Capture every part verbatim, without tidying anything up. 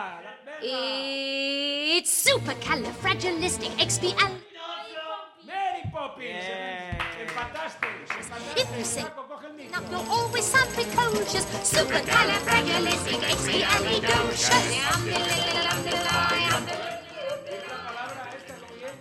venga, venga. It's supercalifragilisticexpialidocious. Mary Poppins, empataste. If you say, Paco, coge el now micro. you'll always sound precocious. Supercalifragilisticexpialidocious. Di la palabra esta, ¿cómo bien?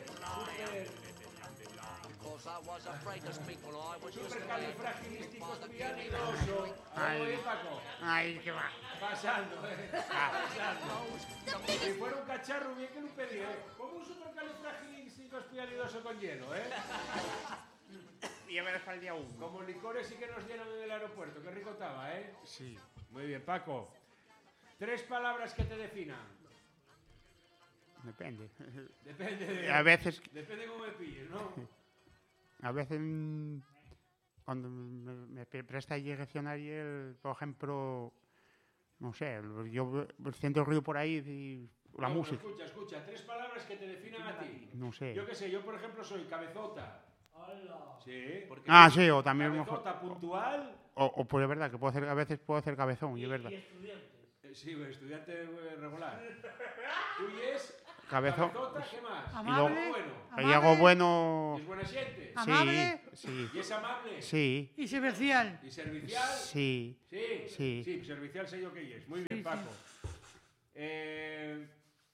Supercalifragilisticexpialidoso. ¿Cómo bien, Paco? Ay, qué va. Pasando, eh. Pasando. Si fuera un cacharro, bien que lo pedí, eh. Como un supercalifragilisticexpialidoso con hielo, eh. Y ya me deja el día uno. Como licores sí que nos dieron en el aeropuerto. Qué rico estaba, ¿eh? Sí. Muy bien, Paco. Tres palabras que te definan. Depende. Depende de... A veces, Depende de cómo me pilles, ¿no? a veces mm, cuando me, me pre- presta el diccionario, por ejemplo, no sé, yo siento el ruido por ahí y la No, música. pero escucha, escucha. Tres palabras que te definan a ti. No sé. Yo qué sé, yo por ejemplo soy cabezota. Sí. Ah, sí, o también mejor. Cabezota puntual. O, o pues es verdad que puedo hacer, a veces puedo hacer cabezón, y es verdad. Eh, Sí, estudiante eh, regular. Tú y es... Cabezón. Cabezota, ¿qué más? Y luego, Amable. Bueno. y hago bueno. ¿Y es buena gente? Amable. Sí, ¿Y es amable? sí, Y servicial. ¿Y servicial? sí, Sí. sí. Sí, servicial sé yo que es. Muy bien, Sí, Paco. Eh,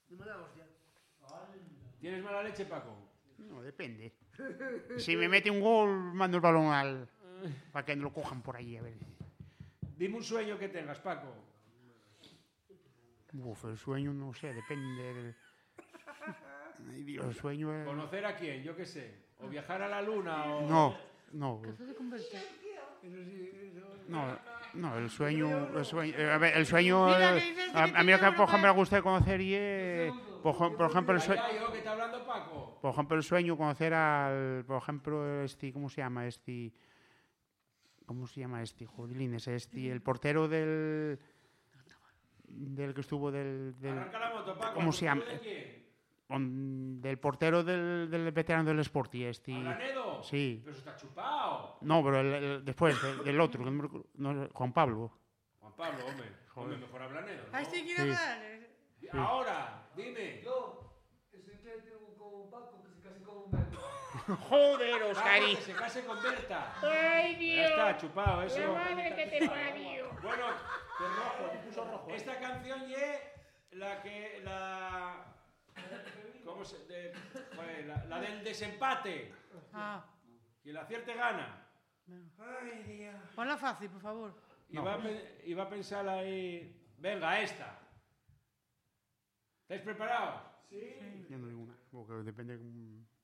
¿Tienes mala leche, Paco? No, depende. Si me mete un gol, mando el balón al. Para que lo cojan por ahí, a ver. Dime un sueño que tengas, Paco. Uf, el sueño no sé, depende del. Ay, Dios, el sueño es. ¿Conocer a quién? Yo qué sé. O viajar a la luna o... No, no. Caso de convertir. No, no, el sueño, el sueño, eh, a ver, el sueño, Mira, eh, que dices que a, a mí lo que tiene por ejemplo me una- gusta conocer y es, por, ej- por ejemplo el sueño, Ay, yo, que está hablando Paco. por ejemplo el sueño conocer al, por ejemplo este, ¿cómo se llama este? ¿Cómo se llama este? Jodilines, este, el portero del, del que estuvo del, del, Arranca la moto, Paco. ¿cómo se llama? ¿De quién? con- del portero del, del veterano del Sporting, este, ¿Ablanedo? sí, Pero eso está chupado. no, pero el, el- después del, del otro, que no me recu- no, Juan Pablo. Juan Pablo, hombre. Hombre, mejor Ablanedo, ¿no? A este quiere Sí. hablar. Ahora, dime. Yo, estoy que tengo con un Paco que se case con un Beto. Joder, Paco, Oscari. que se case con Berta. Ay, Ya Dios. está, chupado eso. La madre que te parió. Bueno, que rojo, te puso rojo. Esta canción es la que la ¿cómo se de, joder, la, la del desempate. Ah, Y el acierte gana. Ay, Dios. ponla fácil, por favor. Y va, a pe- y va a pensar ahí. Venga, esta. ¿Estáis preparados? Yo no digo nada, porque depende. mm,